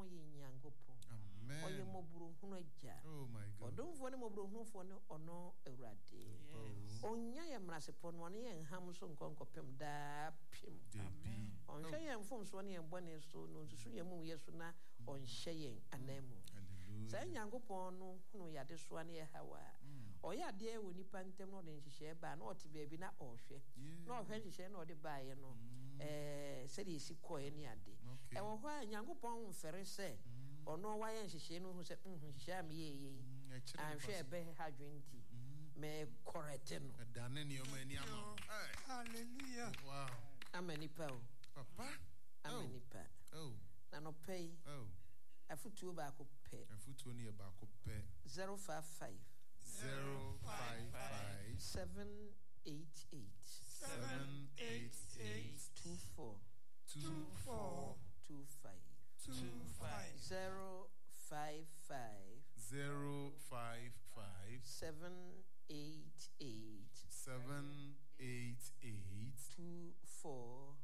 Nyankopon ye Nyankopon. Amen. Oye moburu hunu agya. Oh my God. Odumfo ne moburu hunu fo ne ono Awurade. Onya ye mrasepon no ne ye nham so nkonkopem da pim. Amen. Onhwe ye mfom so ne ye bone so no nsusu ye mu ye so na onhye ye anemu. Hallelujah. Sa Nyankopon no hunu yade so ne ye hawa. Oya de wo nipa ntem no de nhihye ba na ote baabi na ohwe. Na ohwe nhihye na ode baaye no. Se de isi koye ni ade. Ewo ho a Nyankopon mfere se ono wa ye nhihye no hu se nhihye am ye anhwe ebe ha dwenti me correct no dane ni o mani ama. Hallelujah. Wow. Ameni pa o Papa. Ameni pa. Oh. Na no pay. Oh. Afutuo ba ko pe. Afutuo ni ba ko pe. 055 055 788 24 24 25 055 055 788 24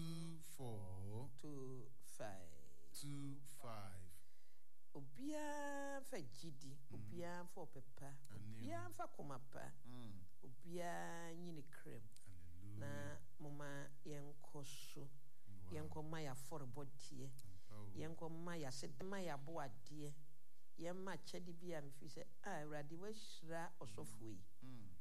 25 Obia fa gidi, obia fa opepa, obia fa komapa, obia nyine krem. Na mama yenkoso, yenko maya for bodie, yenko maya sed maya boadie, yemma chedi bia mfi se Awurade washira osofo yi.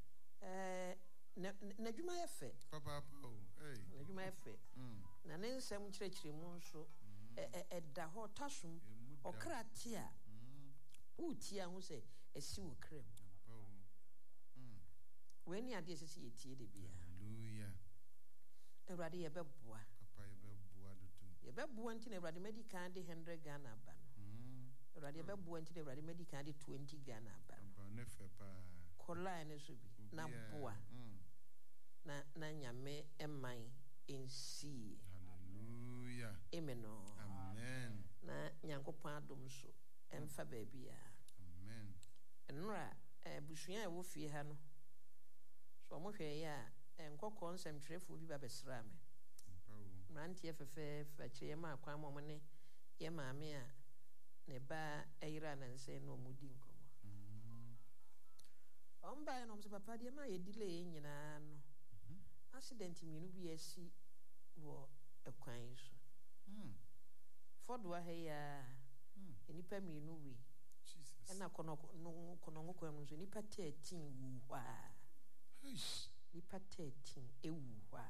Na dwuma ye fe. Papa hey. Na dwuma ye fe. Na ne nsem kyerɛkyerɛ mu nso da ho tasum okratia utia ho se esi wo krem. We ni ade sese yetie de bia. Hallelujah. Awurade ye beboa. Papa ye beboa dudu. Ye beboa nti na Awurade medical de 100 Ghana ba no. Awurade ye beboa nti na Awurade medical de 20 Ghana ba no. Papa ne fe pa. Kola ne so bi na boa. Na nyame eman ensi. Hallelujah. Amen. Amen. Na Nyankopon adom so emfa ba bia. Amen. Enura busuan e wo fie ha no. So mo hwe ya enkokọ nsɛmtwerɛfo bi ba bɛsra me. Mrantie fefe kire ma akwan mo ne ye maame a ne ba ayira na nse no mudi nkomo. Omba no mse papa de ma ye delay nyina no. Accident minu bi asi wo ekwan so. Fodwa he ya enipa minu wi. Jesus. Ena kono kwam so nipa 13 wu wa. Nipa 13 ewu wa.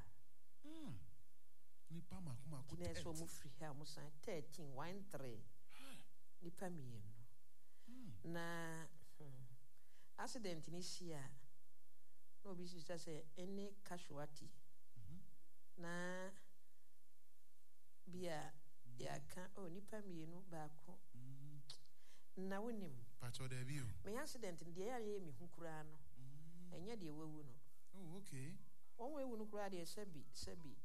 Nipa makuma ko. Kine so mu free ha mu san 13 13. Nipa mienu. Na accident ni sia. No bi si say any casualty. Na bia ya kan nipa mienu ba ko. Na wonim. Pacho de bi o. Me accident de ya ye mi hukura no. Enya de wewu no. Oh, okay. One way we no kura de sebi